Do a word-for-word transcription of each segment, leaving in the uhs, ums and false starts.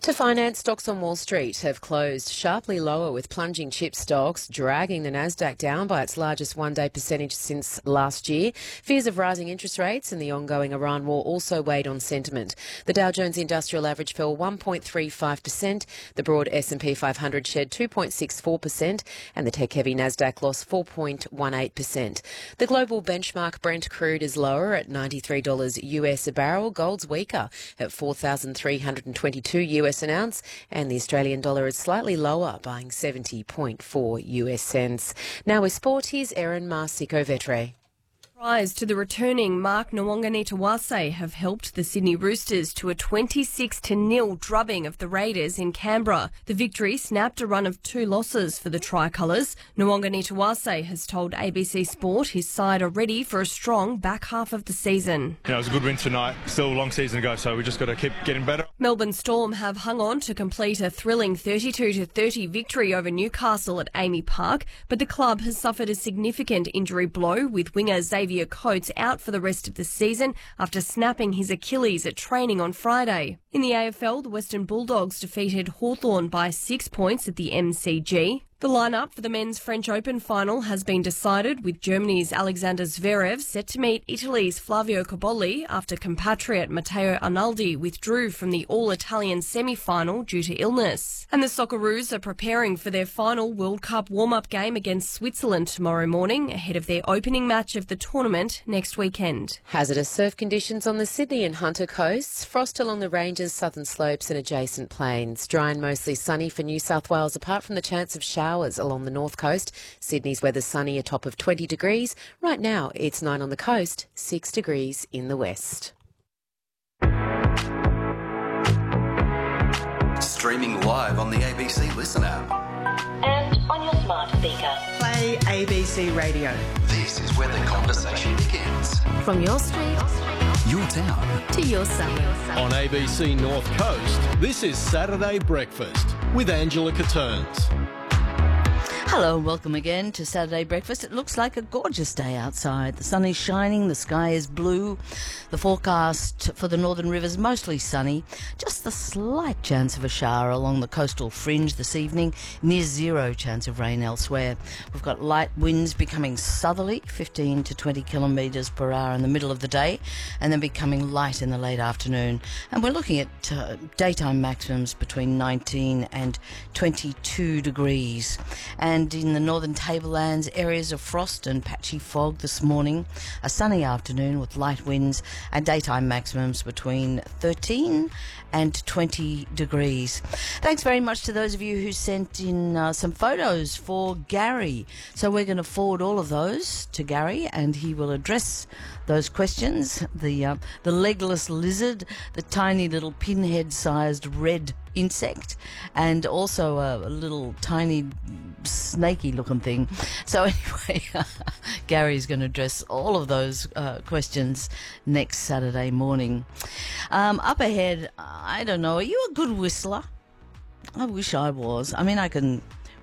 To finance, stocks on Wall Street have closed sharply lower, with plunging chip stocks dragging the Nasdaq down by its largest one-day percentage since last year. Fears of rising interest rates and the ongoing Iran war also weighed on sentiment. The Dow Jones Industrial Average fell one point three five percent, the broad S and P five hundred shed two point six four percent, and the tech-heavy Nasdaq lost four point one eight percent. The global benchmark Brent crude is lower at ninety-three dollars U S a barrel. Gold's weaker at four thousand three hundred twenty-two U S an ounce, and the Australian dollar is slightly lower, buying seventy point four U S cents. Now with sport, here's Erin Marsico-Vetre. Prize to the returning Mark Nawaqanitawase have helped the Sydney Roosters to a twenty-six to nil drubbing of the Raiders in Canberra. The victory snapped a run of two losses for the Tricolours. Nawaqanitawase has told A B C Sport his side are ready for a strong back half of the season. You know, it was a good win tonight. Still a long season to go, so we just got to keep getting better. Melbourne Storm have hung on to complete a thrilling thirty-two to thirty victory over Newcastle at Amy Park, but the club has suffered a significant injury blow, with winger Xavier Coates out for the rest of the season after snapping his Achilles at training on Friday. In the A F L, the Western Bulldogs defeated Hawthorn by six points at the M C G. The lineup for the Men's French Open final has been decided, with Germany's Alexander Zverev set to meet Italy's Flavio Cobolli after compatriot Matteo Arnaldi withdrew from the all-Italian semi-final due to illness. And the Socceroos are preparing for their final World Cup warm-up game against Switzerland tomorrow morning, ahead of their opening match of the tournament next weekend. Hazardous surf conditions on the Sydney and Hunter coasts, frost along the ranges, southern slopes and adjacent plains. Dry and mostly sunny for New South Wales, apart from the chance of showers along the north coast. Sydney's weather sunny, a top of twenty degrees. Right now it's nine on the coast, six degrees in the west. Streaming live on the A B C Listen app. And on your smart speaker. Play A B C Radio. This is where the conversation begins. From your street, Your town. to your summer. On A B C North Coast, this is Saturday Breakfast with Angela Catterns. Hello and welcome again to Saturday Breakfast. It looks like a gorgeous day outside. The sun is shining, the sky is blue. The forecast for the Northern Rivers mostly sunny. Just the slight chance of a shower along the coastal fringe this evening. Near zero chance of rain elsewhere. We've got light winds becoming southerly, fifteen to twenty kilometres per hour in the middle of the day, and then becoming light in the late afternoon. And we're looking at uh, daytime maximums between nineteen and twenty-two degrees. And in the northern tablelands, areas of frost and patchy fog this morning. A sunny afternoon with light winds and daytime maximums between thirteen and twenty degrees. Thanks very much to those of you who sent in uh, some photos for Gary. So we're going to forward all of those to Gary, and he will address those questions. The uh, the legless lizard, the tiny little pinhead-sized red insect, and also a, a little tiny snaky-looking thing. So anyway, Gary's going to address all of those uh, questions next Saturday morning. Um, up ahead, I don't know, are you a good whistler? I wish I was. I mean, I can...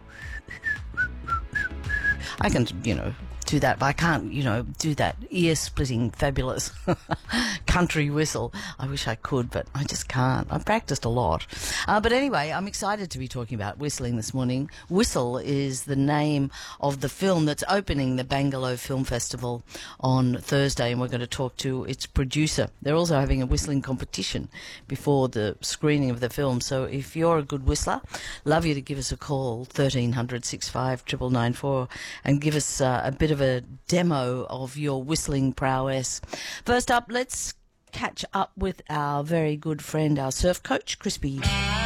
I can, you know... do that, but I can't, you know, do that ear-splitting, fabulous country whistle. I wish I could, but I just can't. I've practiced a lot. Uh, but anyway, I'm excited to be talking about whistling this morning. Whistle is the name of the film that's opening the Bangalow Film Festival on Thursday, and we're going to talk to its producer. They're also having a whistling competition before the screening of the film, so if you're a good whistler, love you to give us a call, thirteen hundred, sixty-five, nine nine nine four, and give us uh, a bit of a demo of your whistling prowess. First up, let's catch up with our very good friend, our surf coach, Crispy.